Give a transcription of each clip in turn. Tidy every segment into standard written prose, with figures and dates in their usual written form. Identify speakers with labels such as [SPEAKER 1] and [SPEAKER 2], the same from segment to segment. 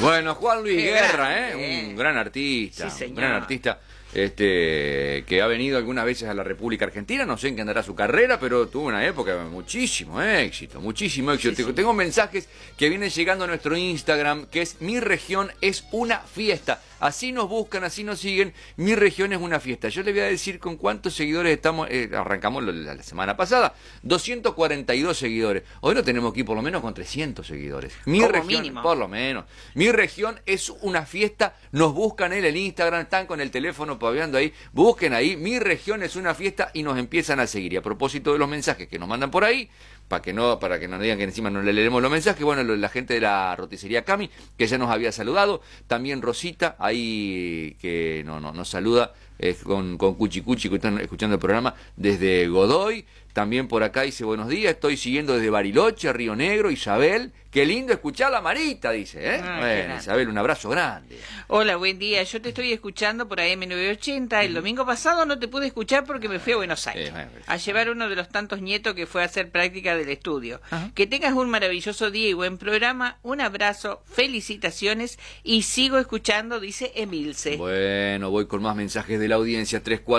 [SPEAKER 1] Bueno, Juan Luis
[SPEAKER 2] Qué
[SPEAKER 1] Guerra,
[SPEAKER 2] grande,
[SPEAKER 1] un gran artista,
[SPEAKER 2] Sí,
[SPEAKER 1] un gran
[SPEAKER 2] señor.
[SPEAKER 1] artista, que ha venido algunas veces a la República Argentina, no sé en qué andará su carrera, pero tuvo una época de muchísimo éxito, muchísimo éxito.
[SPEAKER 2] Sí, sí.
[SPEAKER 1] Tengo mensajes que vienen llegando a nuestro Instagram, que es Mi Región es una fiesta. Así nos buscan, así nos siguen. Mi Región es una fiesta. Yo les voy a decir con cuántos seguidores estamos. Arrancamos la semana pasada. 242 seguidores. Hoy lo tenemos aquí por lo menos con 300 seguidores. Mi
[SPEAKER 2] Como
[SPEAKER 1] Región,
[SPEAKER 2] mínimo.
[SPEAKER 1] por lo menos. Mi Región es una fiesta. Nos buscan en el Instagram, están con el teléfono paveando ahí. Busquen ahí. Mi Región es una fiesta y nos empiezan a seguir. Y a propósito de los mensajes que nos mandan por ahí, para que no digan que encima no le leemos los mensajes, bueno, la gente de la roticería Cami, que ya nos había saludado, también Rosita, ahí que nos saluda con Cuchi Cuchi, que están escuchando el programa desde Godoy, también por acá dice buenos días, estoy siguiendo desde Bariloche, Río Negro, Isabel, qué lindo escuchar a la Marita, dice, bueno, Isabel, un abrazo grande.
[SPEAKER 2] Hola, buen día. Yo te estoy escuchando por AM980. El domingo pasado no te pude escuchar porque me fui a Buenos Aires a llevar uno de los tantos nietos que fue a hacer práctica del estudio.
[SPEAKER 1] Ajá.
[SPEAKER 2] Que tengas un maravilloso día y buen programa. Un abrazo, felicitaciones y sigo escuchando, dice Emilce.
[SPEAKER 1] Bueno, voy con más mensajes de la audiencia,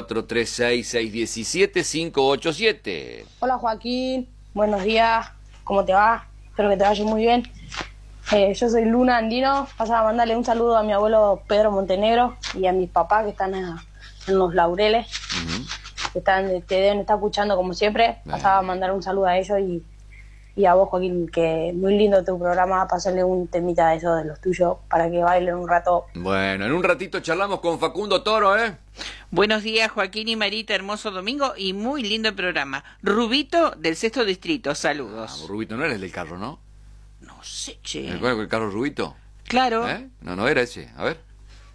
[SPEAKER 1] 3436-617-587.
[SPEAKER 3] Hola Joaquín, buenos días, ¿cómo te va? Espero que te vaya muy bien. Yo soy Luna Andino, pasaba a mandarle un saludo a mi abuelo Pedro Montenegro y a mis papás que están en los Laureles, que te deben estar escuchando como siempre. Pasaba a mandar un saludo a ellos y a vos Joaquín, que muy lindo tu programa, pasarle un temita de esos de los tuyos para que bailen un rato.
[SPEAKER 1] Bueno, en un ratito charlamos con Facundo Toro,
[SPEAKER 2] Buenos días, Joaquín y Marita, hermoso domingo y muy lindo el programa. Rubito del Sexto Distrito, saludos.
[SPEAKER 1] Rubito no era el del carro, ¿no?
[SPEAKER 2] No sé, che.
[SPEAKER 1] ¿El carro Rubito?
[SPEAKER 2] Claro.
[SPEAKER 1] No era ese, a ver.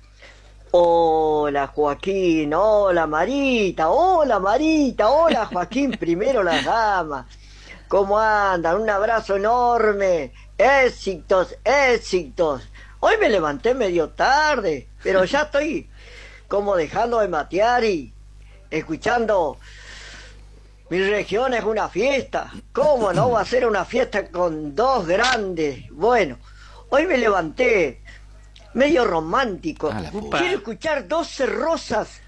[SPEAKER 4] Hola Joaquín, hola Marita, hola Joaquín, primero las damas. ¿Cómo andan? Un abrazo enorme. Éxitos, éxitos. Hoy me levanté medio tarde, pero ya estoy como dejando de matear y escuchando. Mi región es una fiesta. ¿Cómo no va a ser una fiesta con dos grandes? Bueno, hoy me levanté medio romántico. Quiero escuchar 12 rosas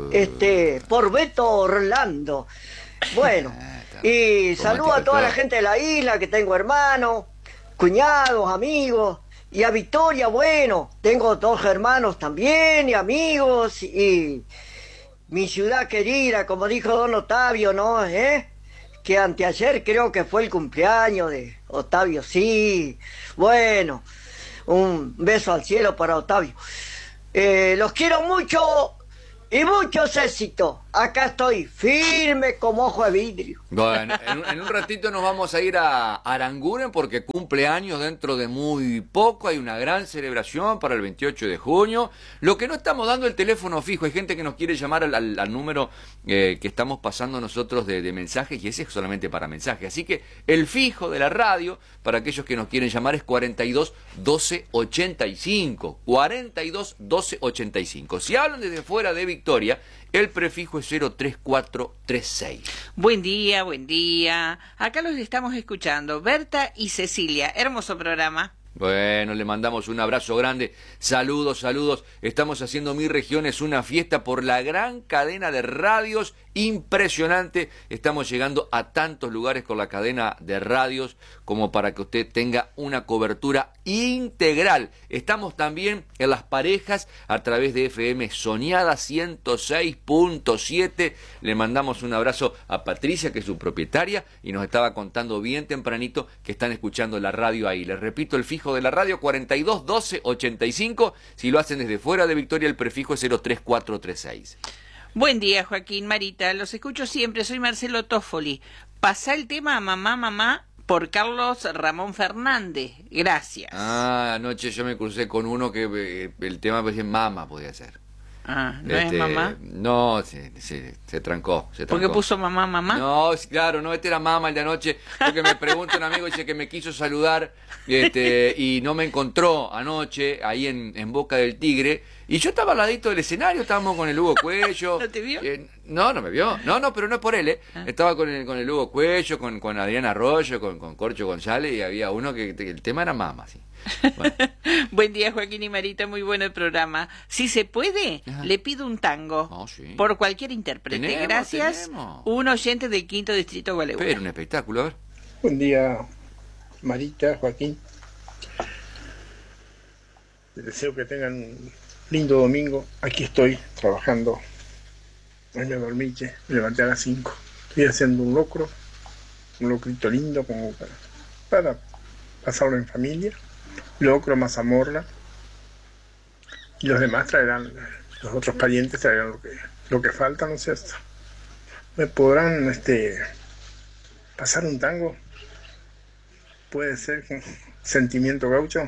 [SPEAKER 4] por Beto Orlando. Bueno, y saludo a toda la gente de la isla, que tengo hermanos, cuñados, amigos. Y a Victoria, bueno, tengo 2 hermanos también y amigos y mi ciudad querida, como dijo don Otavio, ¿no? Que anteayer creo que fue el cumpleaños de Otavio, sí. Bueno, un beso al cielo para Otavio. Los quiero mucho y muchos éxitos. Acá estoy, firme como ojo de vidrio.
[SPEAKER 1] Bueno, en un ratito nos vamos a ir a Aranguren porque cumple años dentro de muy poco. Hay una gran celebración para el 28 de junio. Lo que no estamos dando el teléfono fijo. Hay gente que nos quiere llamar al número que estamos pasando nosotros de mensajes y ese es solamente para mensajes. Así que el fijo de la radio, para aquellos que nos quieren llamar, es 42 12 85. 42 12 85. Si hablan desde fuera de Victoria, el prefijo es 03436.
[SPEAKER 2] Buen día, buen día. Acá los estamos escuchando, Berta y Cecilia. Hermoso programa.
[SPEAKER 1] Bueno, le mandamos un abrazo grande. Saludos, saludos. Estamos haciendo Mi Región es una fiesta por la gran cadena de radios. Impresionante. Estamos llegando a tantos lugares con la cadena de radios como para que usted tenga una cobertura integral. Estamos también en las parejas a través de FM Soñada 106.7. Le mandamos un abrazo a Patricia, que es su propietaria, y nos estaba contando bien tempranito que están escuchando la radio ahí. Les repito, el fijo de la radio 42 12 85. Si lo hacen desde fuera de Victoria, el prefijo es 03436.
[SPEAKER 2] Buen día, Joaquín, Marita. Los escucho siempre. Soy Marcelo Toffoli. Pasá el tema a Mamá, Mamá por Carlos Ramón Fernández. Gracias.
[SPEAKER 1] Anoche yo me crucé con uno que el tema pues, Mama podía ser.
[SPEAKER 2] ¿No es mamá?
[SPEAKER 1] No, se trancó.
[SPEAKER 2] ¿Por qué puso mamá, mamá?
[SPEAKER 1] No, claro, no, este era Mama el de anoche, porque me pregunta un amigo, dice que me quiso saludar y no me encontró anoche ahí en Boca del Tigre, y yo estaba al ladito del escenario, estábamos con el Hugo Cuello.
[SPEAKER 2] ¿No te vio?
[SPEAKER 1] No me vio. No, pero no es por él, Estaba con el Hugo Cuello, con Adrián Arroyo, con Corcho González, y había uno que el tema era Mama, sí. Bueno.
[SPEAKER 2] Buen día, Joaquín y Marita, muy bueno el programa. Si se puede, le pido un tango
[SPEAKER 1] Sí.
[SPEAKER 2] por cualquier intérprete. Gracias. Un oyente del 5º distrito Gualeguay.
[SPEAKER 1] Pero un espectáculo, a ver.
[SPEAKER 5] Buen día, Marita, Joaquín. Les deseo que tengan un lindo domingo. Aquí estoy trabajando. Hoy me dormí, me levanté a las 5. Estoy haciendo un locrito lindo como para pasarlo en familia. Locro, mazamorra. Y los demás traerán, los otros parientes traerán lo que falta, ¿no es cierto? ¿Me podrán pasar un tango? Puede ser sentimiento gaucho.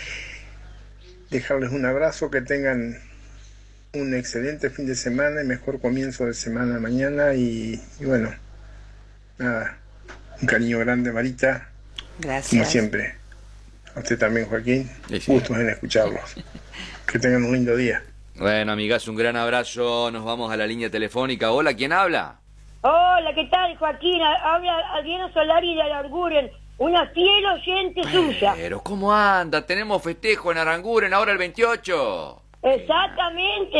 [SPEAKER 5] Dejarles un abrazo, que tengan un excelente fin de semana y mejor comienzo de semana mañana y bueno, nada, un cariño grande, Marita.
[SPEAKER 2] Gracias.
[SPEAKER 5] Como siempre. A usted también, Joaquín.
[SPEAKER 1] Sí.
[SPEAKER 5] Gustos en escucharlos. Que tengan un lindo día.
[SPEAKER 1] Bueno, amigas, un gran abrazo. Nos vamos a la línea telefónica. Hola, ¿quién habla?
[SPEAKER 6] Hola, ¿qué tal, Joaquín? Habla Adriano Solari de Aranguren, una fiel oyente suya.
[SPEAKER 1] Pero, ¿cómo anda? Tenemos festejo en Aranguren ahora el 28.
[SPEAKER 6] Exactamente.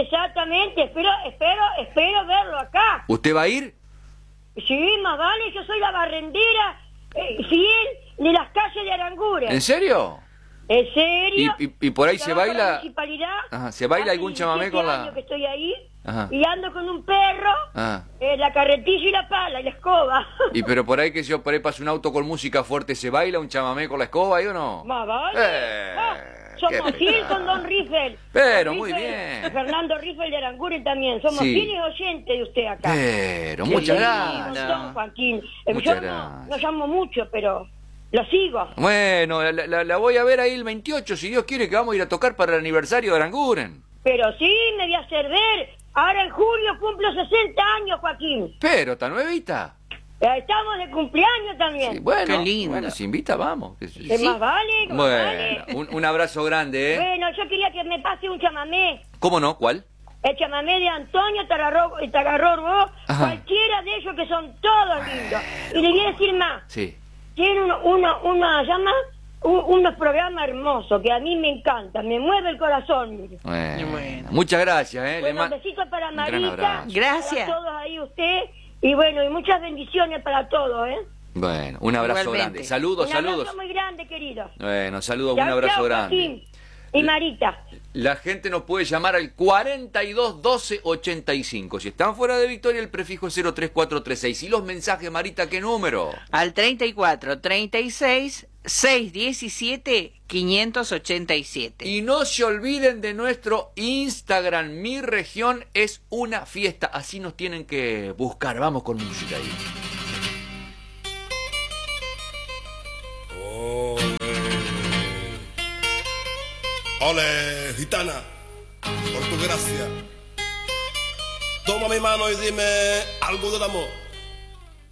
[SPEAKER 6] Espero verlo acá.
[SPEAKER 1] ¿Usted va a ir?
[SPEAKER 6] Sí, más vale, yo soy la barrendera fiel de las calles de Aranguren.
[SPEAKER 1] ¿En serio?
[SPEAKER 6] ¿En serio?
[SPEAKER 1] ¿Y por ahí se
[SPEAKER 6] Trabajo en la
[SPEAKER 1] baila?
[SPEAKER 6] municipalidad.
[SPEAKER 1] Ajá, ¿se baila
[SPEAKER 6] Hace
[SPEAKER 1] algún chamamé
[SPEAKER 6] 17
[SPEAKER 1] con la...?
[SPEAKER 6] años que estoy ahí.
[SPEAKER 1] Ajá.
[SPEAKER 6] Y ando con un perro, la carretilla y la pala y la escoba.
[SPEAKER 1] ¿Y pero por ahí por ahí pasa un auto con música fuerte, se baila un chamamé con la escoba ahí o no?
[SPEAKER 6] Más vale. Somos
[SPEAKER 1] qué
[SPEAKER 6] fieles con Don Riffel.
[SPEAKER 1] Pero,
[SPEAKER 6] Don
[SPEAKER 1] muy
[SPEAKER 6] Riffel,
[SPEAKER 1] bien.
[SPEAKER 6] Fernando Riffel de Aranguren también. Somos
[SPEAKER 1] Sí.
[SPEAKER 6] fieles oyentes de usted acá.
[SPEAKER 1] Pero,
[SPEAKER 6] Sí,
[SPEAKER 1] muchas
[SPEAKER 6] sí,
[SPEAKER 1] gracias.
[SPEAKER 6] don Joaquín.
[SPEAKER 1] Muchas
[SPEAKER 6] Yo
[SPEAKER 1] gracias.
[SPEAKER 6] no llamo mucho, pero lo sigo.
[SPEAKER 1] Bueno, la voy a ver ahí el 28, si Dios quiere, que vamos a ir a tocar para el aniversario de Aranguren.
[SPEAKER 6] Pero sí, me voy a hacer ver. Ahora en julio cumplo 60 años, Joaquín.
[SPEAKER 1] Pero, ¿está nuevita?
[SPEAKER 6] Estamos de cumpleaños también.
[SPEAKER 1] Sí, bueno,
[SPEAKER 2] Qué lindo.
[SPEAKER 1] bueno, si invita, vamos.
[SPEAKER 6] ¿Qué más vale? ¿Más vale?
[SPEAKER 1] Bueno, un abrazo grande, ¿eh?
[SPEAKER 6] Bueno, yo quería que me pase un chamamé.
[SPEAKER 1] ¿Cómo no? ¿Cuál?
[SPEAKER 6] El chamamé de Antonio Tagarrobo,
[SPEAKER 1] Ajá.
[SPEAKER 6] cualquiera de ellos que son todos lindos. Y le voy a decir más.
[SPEAKER 1] Sí.
[SPEAKER 6] Tiene unos programas hermosos que a mí me encantan, me mueve el corazón. Mire.
[SPEAKER 1] Bueno. Muchas gracias, ¿eh?
[SPEAKER 6] Bueno, besitos para
[SPEAKER 1] un gran
[SPEAKER 6] Marita,
[SPEAKER 1] abrazo.
[SPEAKER 2] Gracias.
[SPEAKER 6] para todos ahí usted, y bueno, y muchas bendiciones para todos, ¿eh?
[SPEAKER 1] Bueno, un abrazo
[SPEAKER 2] Igualmente.
[SPEAKER 1] grande. Saludos,
[SPEAKER 6] Un
[SPEAKER 1] saludos.
[SPEAKER 6] abrazo muy grande, querido.
[SPEAKER 1] Bueno, saludos, un
[SPEAKER 6] Chau,
[SPEAKER 1] abrazo
[SPEAKER 6] chau,
[SPEAKER 1] grande.
[SPEAKER 6] Joaquín y Marita.
[SPEAKER 1] La gente nos puede llamar al 42 12 85. Si están fuera de Victoria, el prefijo es 03436. ¿Y los mensajes, Marita, qué número?
[SPEAKER 2] Al 34 36 617 587.
[SPEAKER 1] Y no se olviden de nuestro Instagram. Mi región es una fiesta. Así nos tienen que buscar. Vamos con música ahí.
[SPEAKER 7] Ole, gitana, por tu gracia. Toma mi mano y dime algo del amor.